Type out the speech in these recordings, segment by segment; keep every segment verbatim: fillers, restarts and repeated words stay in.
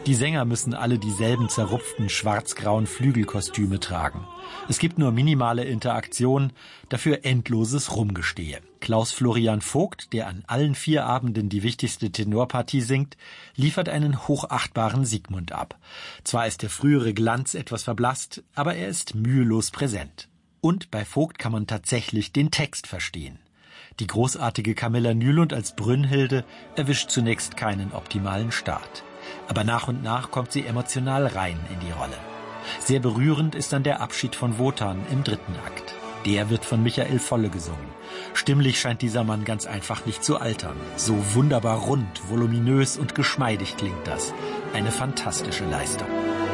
Die Sänger müssen alle dieselben zerrupften schwarz-grauen Flügelkostüme tragen. Es gibt nur minimale Interaktion, dafür endloses Rumgestehe. Klaus Florian Vogt, der an allen vier Abenden die wichtigste Tenorpartie singt, liefert einen hochachtbaren Sigmund ab. Zwar ist der frühere Glanz etwas verblasst, aber er ist mühelos präsent. Und bei Vogt kann man tatsächlich den Text verstehen. Die großartige Camilla Nylund als Brünnhilde erwischt zunächst keinen optimalen Start. Aber nach und nach kommt sie emotional rein in die Rolle. Sehr berührend ist dann der Abschied von Wotan im dritten Akt. Der wird von Michael Volle gesungen. Stimmlich scheint dieser Mann ganz einfach nicht zu altern. So wunderbar rund, voluminös und geschmeidig klingt das. Eine fantastische Leistung.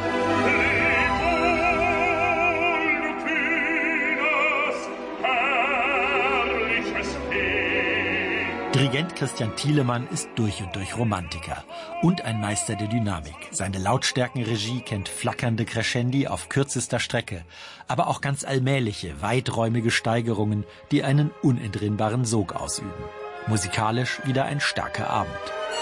Dirigent Christian Thielemann ist durch und durch Romantiker und ein Meister der Dynamik. Seine Lautstärkenregie kennt flackernde Crescendi auf kürzester Strecke, aber auch ganz allmähliche, weiträumige Steigerungen, die einen unentrinnbaren Sog ausüben. Musikalisch wieder ein starker Abend.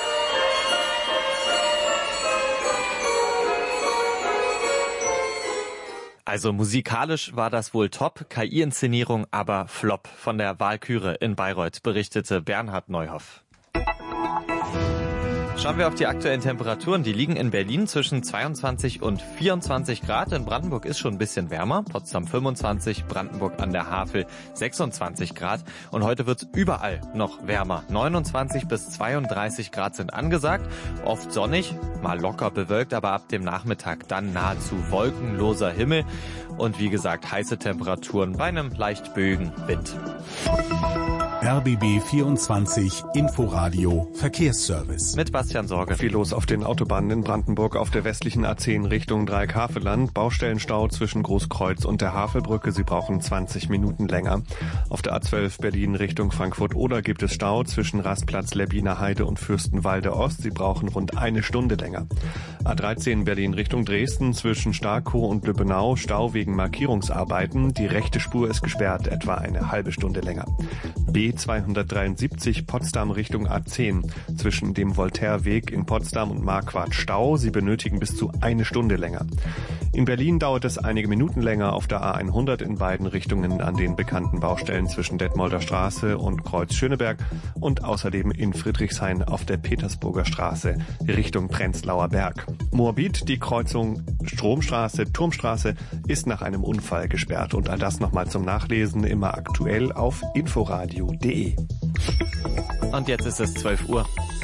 Also musikalisch war das wohl top, K I-Inszenierung aber flop. Von der Walküre in Bayreuth berichtete Bernhard Neuhoff. Schauen wir auf die aktuellen Temperaturen. Die liegen in Berlin zwischen zweiundzwanzig und vierundzwanzig Grad. In Brandenburg ist schon ein bisschen wärmer. Potsdam fünfundzwanzig, Brandenburg an der Havel sechsundzwanzig Grad. Und heute wird es überall noch wärmer. neunundzwanzig bis zweiunddreißig Grad sind angesagt. Oft sonnig, mal locker bewölkt, aber ab dem Nachmittag dann nahezu wolkenloser Himmel. Und wie gesagt, heiße Temperaturen bei einem leicht böigen Wind. R B B vierundzwanzig Inforadio Verkehrsservice. Mit Bastian Sorge. Viel los auf den Autobahnen in Brandenburg auf der westlichen A zehn Richtung Dreieckhaveland. Baustellenstau zwischen Großkreuz und der Havelbrücke. Sie brauchen zwanzig Minuten länger. Auf der A zwölf Berlin Richtung Frankfurt-Oder gibt es Stau zwischen Rastplatz Lebbiner Heide und Fürstenwalde Ost. Sie brauchen rund eine Stunde länger. A dreizehn Berlin Richtung Dresden zwischen Starkow und Lübbenau. Stau wegen Markierungsarbeiten. Die rechte Spur ist gesperrt, etwa eine halbe Stunde länger. B zweihundertdreiundsiebzig Potsdam Richtung A zehn. Zwischen dem Voltaireweg in Potsdam und Marquardt Stau. Sie benötigen bis zu eine Stunde länger. In Berlin dauert es einige Minuten länger auf der A hundert in beiden Richtungen an den bekannten Baustellen zwischen Detmolder Straße und Kreuz Schöneberg und außerdem in Friedrichshain auf der Petersburger Straße Richtung Prenzlauer Berg. Moabit, die Kreuzung Stromstraße, Turmstraße ist nach einem Unfall gesperrt. Und all das nochmal zum Nachlesen immer aktuell auf inforadio punkt de. Und jetzt ist es zwölf Uhr.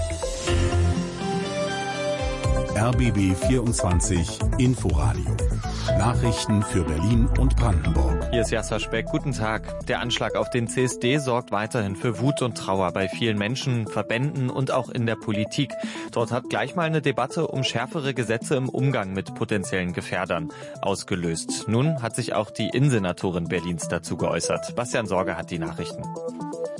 R B B vierundzwanzig Inforadio. Nachrichten für Berlin und Brandenburg. Hier ist Jasser Speck. Guten Tag. Der Anschlag auf den C S D sorgt weiterhin für Wut und Trauer bei vielen Menschen, Verbänden und auch in der Politik. Dort hat gleich mal eine Debatte um schärfere Gesetze im Umgang mit potenziellen Gefährdern ausgelöst. Nun hat sich auch die Innensenatorin Berlins dazu geäußert. Bastian Sorge hat die Nachrichten.